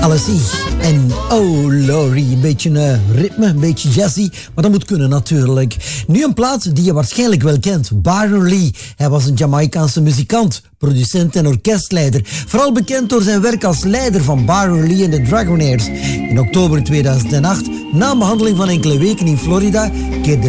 Alessi en Oh Laurie. Een beetje ritme, een beetje jazzy, maar dat moet kunnen natuurlijk. Nu een plaat die je waarschijnlijk wel kent. Byron Lee. Hij was een Jamaicaanse muzikant, producent en orkestleider. Vooral bekend door zijn werk als leider van Byron Lee en de Dragonaires. In oktober 2008, na een behandeling van enkele weken in Florida, keerde